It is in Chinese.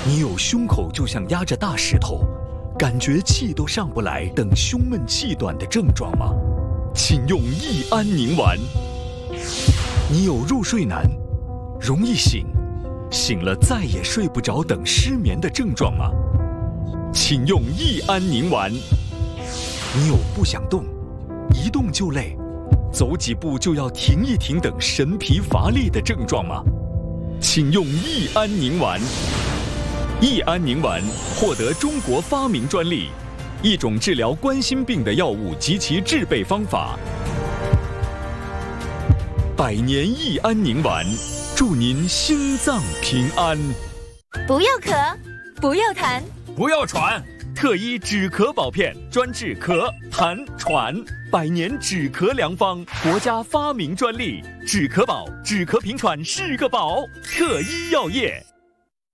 你有胸口就像压着大石头，感觉气都上不来等胸闷气短的症状吗？请用益安宁丸。你有入睡难、容易醒、醒了再也睡不着等失眠的症状吗？请用益安宁丸。你有不想动、一动就累、走几步就要停一停等神疲乏力的症状吗？请用益安宁丸。益安宁丸获得中国发明专利，一种治疗冠心病的药物及其制备方法。百年益安宁丸，祝您心脏平安。 不要咳，不要痰， 不要喘。 特医止咳宝片，专治咳、痰、喘，百年止咳良方，国家发明专利，止咳宝，止咳平喘是个宝。特医药业。